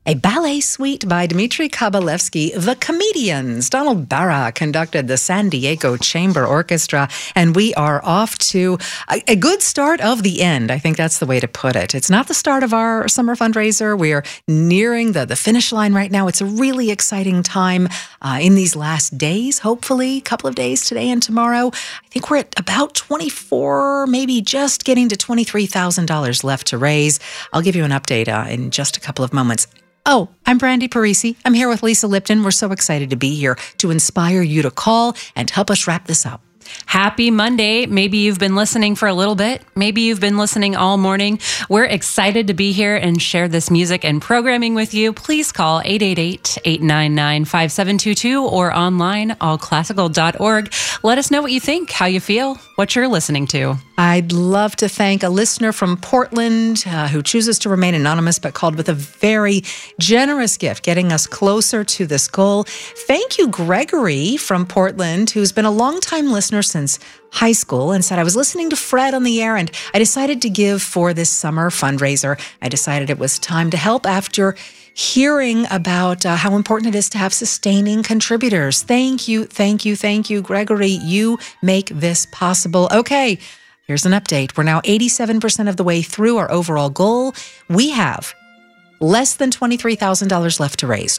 A ballet suite by Dmitry Kabalevsky. The Comedians. Donald Barra conducted the San Diego Chamber Orchestra, and we are off to a good start of the end. I think that's the way to put it. It's not the start of our summer fundraiser. We are nearing the finish line right now. It's a really exciting time in these last days, hopefully, a couple of days today and tomorrow. I think we're at about 24, maybe just getting to $23,000 left to raise. I'll give you an update in just a couple of moments. Oh, I'm Brandy Parisi. I'm here with Lisa Lipton. We're so excited to be here to inspire you to call and help us wrap this up. Happy Monday. Maybe you've been listening for a little bit. Maybe you've been listening all morning. We're excited to be here and share this music and programming with you. Please call 888-899-5722 or online, allclassical.org. Let us know what you think, how you feel, what you're listening to. I'd love to thank a listener from Portland who chooses to remain anonymous but called with a very generous gift, getting us closer to this goal. Thank you, Gregory from Portland, who's been a longtime listener since high school and said, I was listening to Fred on the air and I decided to give for this summer fundraiser. I decided it was time to help after hearing about how important it is to have sustaining contributors. Thank you, Gregory. You make this possible. Okay. Here's an update. We're now 87% of the way through our overall goal. We have less than $23,000 left to raise,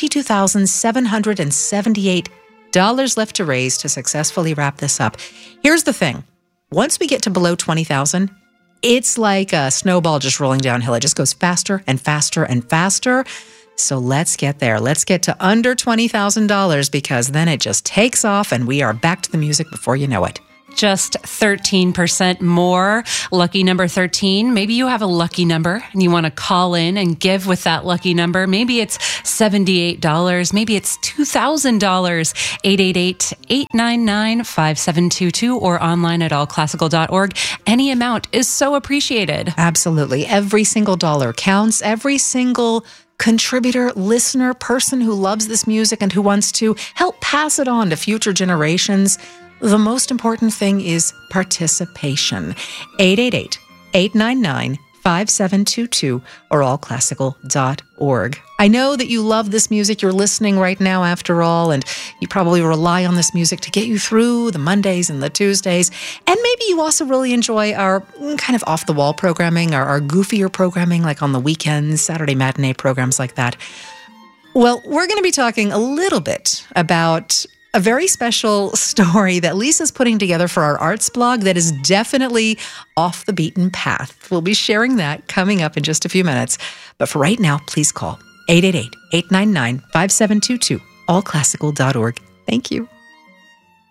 $22,778 left to raise to successfully wrap this up. Here's the thing. Once we get to below $20,000, it's like a snowball just rolling downhill. It just goes faster and faster and faster. So let's get there. Let's get to under $20,000 because then it just takes off and we are back to the music before you know it. Just 13% more. Lucky number 13. Maybe you have a lucky number and you want to call in and give with that lucky number. Maybe it's $78. Maybe it's $2,000. 888-899-5722 or online at allclassical.org. Any amount is so appreciated. Absolutely. Every single dollar counts. Every single contributor, listener, person who loves this music and who wants to help pass it on to future generations. The most important thing is participation. 888-899-5722 or allclassical.org. I know that you love this music. You're listening right now after all, and you probably rely on this music to get you through the Mondays and the Tuesdays. And maybe you also really enjoy our kind of off-the-wall programming, our goofier programming like on the weekends, Saturday matinee programs like that. Well, we're going to be talking a little bit about a very special story that Lisa's putting together for our arts blog that is definitely off the beaten path. We'll be sharing that coming up in just a few minutes. But for right now, please call 888-899-5722, allclassical.org. Thank you.